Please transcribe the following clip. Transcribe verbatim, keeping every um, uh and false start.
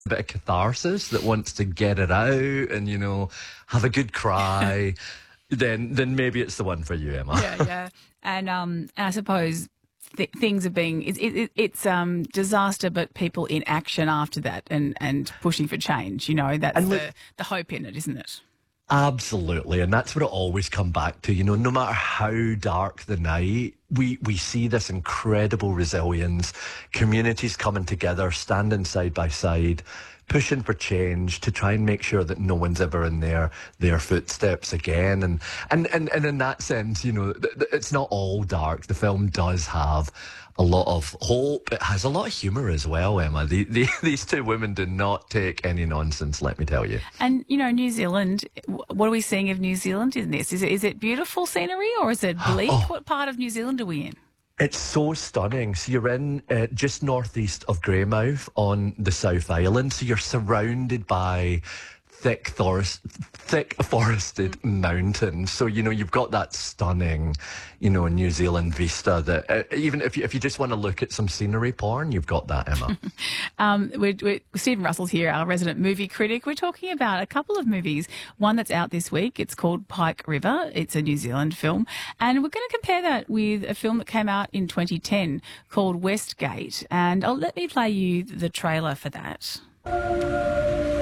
bit of catharsis, that wants to get it out and, you know, have a good cry, then then maybe it's the one for you, Emma. Yeah, yeah. And um, and I suppose th- things are being it's it, it's um disaster, but people in action after that and and pushing for change. You know, that's And the look, the hope in it, isn't it? absolutely, and that's what it always come back to. You know, no matter how dark the night, we we see this incredible resilience, communities coming together, standing side by side, pushing for change to try and make sure that no one's ever in their their footsteps again. And and and, and in that sense, you know, th- th- it's not all dark. The film does have a lot of hope. It has a lot of humour as well, Emma. The, the, these two women do not take any nonsense, let me tell you. And you know, New Zealand. w- What are we seeing of New Zealand in this? Is it is it beautiful scenery or is it bleak? Oh, What part of New Zealand are we in? it's so stunning. So you're in uh, just northeast of Greymouth on the South Island. So you're surrounded by thick forest, thick forested mountains. So you know you've got that stunning, you know, New Zealand vista. That uh, even if you if you just want to look at some scenery porn, you've got that, Emma. Um, we're, we're, Stephen Russell's here, our resident movie critic. We're talking about a couple of movies. One that's out this week. It's called Pike River. It's a New Zealand film. And we're going to compare that with a film that came out in twenty ten called Westgate. And I'll let me play you the trailer for that.